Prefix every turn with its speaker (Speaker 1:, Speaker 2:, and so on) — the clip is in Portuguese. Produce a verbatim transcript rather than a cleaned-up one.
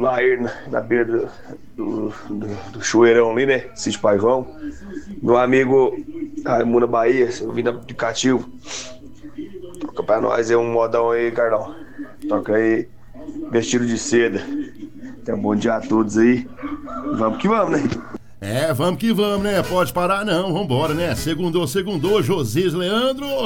Speaker 1: Lair, na, na beira do, do, do, do Choeirão ali, né? Sítio Paivão. Meu amigo Raimundo Bahia, ouvindo aplicativo. Toca pra nós aí um modão aí, Cardão. Toca aí, vestido de seda. Então, bom dia a todos aí. Vamos que vamos, né?
Speaker 2: É, vamos que vamos, né? Pode parar não, vambora, né? Segundou, segundou, Josias Leandro.